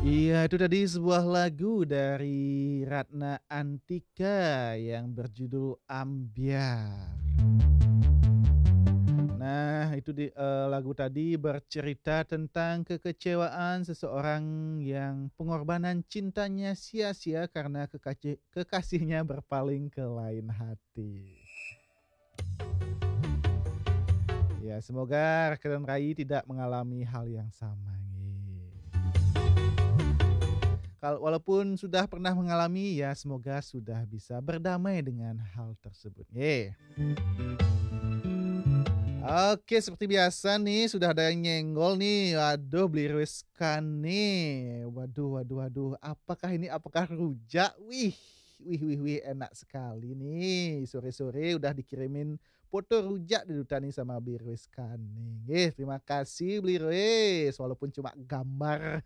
Iya, itu tadi sebuah lagu dari Ratna Antika yang berjudul Ambyar. Nah, itu lagu tadi bercerita tentang kekecewaan seseorang yang pengorbanan cintanya sia-sia karena kekasihnya berpaling ke lain hati. Ya, semoga rekan Rai tidak mengalami hal yang sama, nggih. Walaupun sudah pernah mengalami, ya semoga sudah bisa berdamai dengan hal tersebut, nggih. Oke, seperti biasa nih sudah ada yang nyenggol nih. Waduh, beli riskan nih. Waduh waduh waduh, apakah ini, apakah rujak? Wih, enak sekali nih. Sore-sore udah dikirimin foto rujak di Duta nih sama Beli Rizkan nih. Terima kasih Beli Riz, walaupun cuma gambar.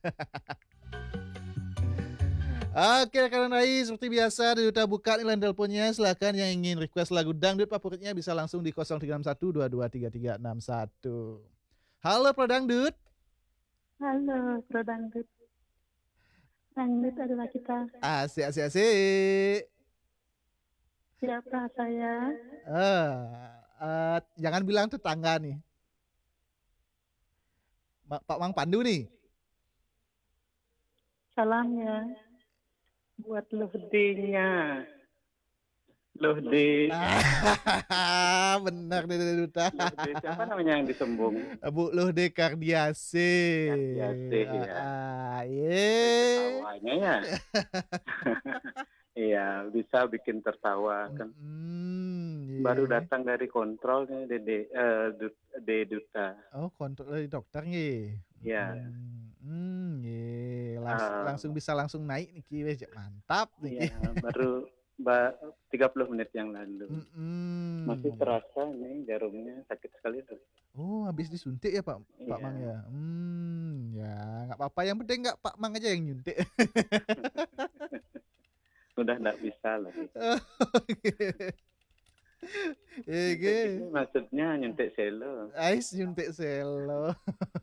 Oke, rekan Rai, seperti biasa Duta buka nih line teleponnya. Silakan yang ingin request lagu dangdut favoritnya bisa langsung di 0361223361. Halo Pro Dangdut. Halo, Bro Dangdut. Dangdut adalah kita. Asik asik asik. Siapa saya? Jangan bilang tetangga nih. Pak Mang Pandu nih. Salam ya buat Luhdinya. Luhdi. Benar nih Duta. Luhdi siapa namanya yang disembung? Bu Luh Dekardiase. Kardiasih ya. Ye. Ketawanya ya. Iya, bisa bikin tertawa kan. Baru Iya. datang dari kontrol nih De Duta. Oh, kontrol dari dokter nggih? Ya, Nggih, langsung eh, bisa langsung naik niki wis, mantap ya niki. baru 30 menit yang lalu. Masih Mhm. terasa nih jarumnya sakit sekali tuh. Oh, habis disuntik ya, Pak Mang Iya, ya? Ya nggak apa-apa, yang penting nggak Pak Mang aja yang nyuntik. udah nggak bisa lagi. Nyuntik ini Oke. maksudnya nyuntik selo. Ais nyuntik selo.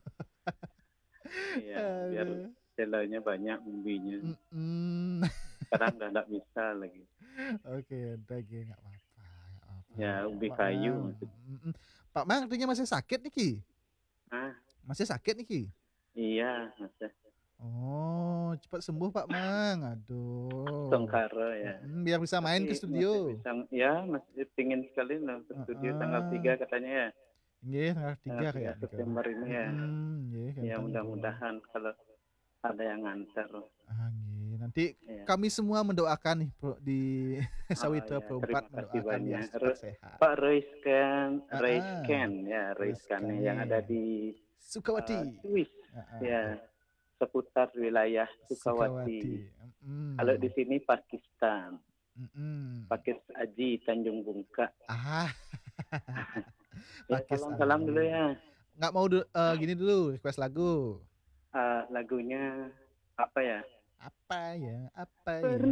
Iya, biar Aduh. selonya banyak umbinya. Mhm. Sekarang udah nggak bisa lagi. Oke, udah nggih, nggak apa-apa nggak apa-apa, Ya, umbi Pak kayu Mang. maksudnya. Pak Mang artinya masih sakit niki? Ah, Masih sakit niki? iya, masa Oh, cepat sembuh Pak Mang. Aduh. Songkaro ya. Biar bisa main ke Tapi masih studio. bisa, ya masih pingin sekali loh ke studio tanggal Heeh. 3 katanya ya. Nggih, tanggal Tanggal 3 3 kayak nih kalau. September ini ya. Nggih, Ya ganteng tuh. mudah-mudahan kalau ada yang nganter. Nggih. Nanti Ya. kami semua mendoakan nih di Oh Sawitra ya, Pro 4 terima kasih mendoakan biar banyak. cepat sehat. Pak Royscan, Heeh. Royscan ya, Royscan Rizkan yang ada nih. di Sukawati. Swiss Heeh. ya, seputar wilayah Sukawati. Sukawati. Kalau di sini Pakistan, Mhm. Pakis Aji Tanjung Bungka. Ah, Ya Pakis salam-salam dulu Aji. ya. Nggak mau gini dulu, request lagu. Lagunya apa ya? Apa ya? Apa ya?